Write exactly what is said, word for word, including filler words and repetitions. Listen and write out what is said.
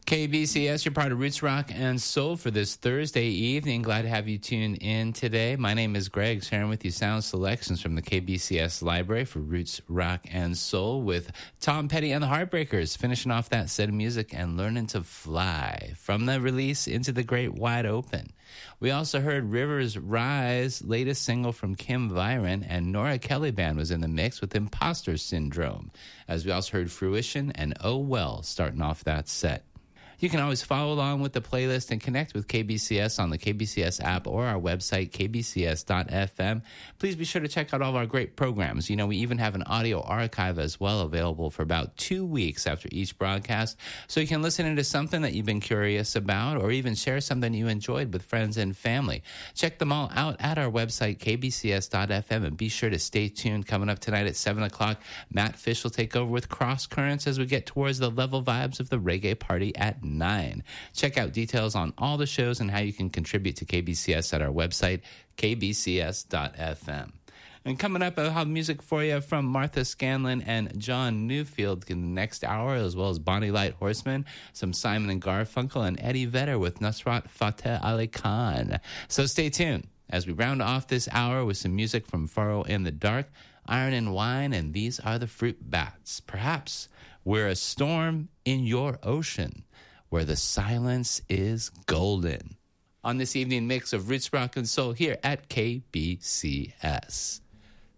K B C S, you're part of Roots Rock and Soul for this Thursday evening. Glad to have you tune in today. My name is Greg, sharing with you sound selections from the K B C S library for Roots Rock and Soul with Tom Petty and the Heartbreakers, finishing off that set of music and Learning to Fly from the release Into the Great Wide Open. We also heard Rivers Rise, latest single from Kim Viren, and Nora Kelly Band was in the mix with Imposter Syndrome, as we also heard Fruition and Oh Well starting off that set. You can always follow along with the playlist and connect with K B C S on the K B C S app or our website, k b c s dot f m. Please be sure to check out all of our great programs. You know, we even have an audio archive as well available for about two weeks after each broadcast, so you can listen into something that you've been curious about or even share something you enjoyed with friends and family. Check them all out at our website, k b c s dot f m, and be sure to stay tuned. Coming up tonight at seven o'clock, Matt Fish will take over with Cross Currents as we get towards the level vibes of the reggae party at nine. Check out details on all the shows and how you can contribute to K B C S at our website, k b c s dot f m. And coming up, I'll have music for you from Martha Scanlon and John Newfield in the next hour, as well as Bonnie Light Horseman, some Simon and Garfunkel, and Eddie Vedder with Nusrat Fateh Ali Khan. So stay tuned as we round off this hour with some music from Furrow in the Dark, Iron and Wine, and These Are the Fruit Bats. Perhaps we're a storm in your ocean, where the silence is golden. On this evening mix of Roots Rock and Soul here at K B C S.